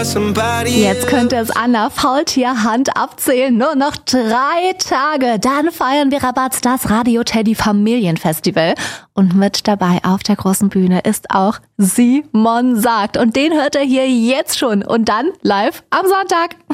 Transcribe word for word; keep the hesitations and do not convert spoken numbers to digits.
Jetzt könnte es an der Faultierhand abzählen. Nur noch drei Tage. Dann feiern wir Rabatz das Radio Teddy Familienfestival. Und mit dabei auf der großen Bühne ist auch Simon Sagt. Und den hört er hier jetzt schon. Und dann live am Sonntag.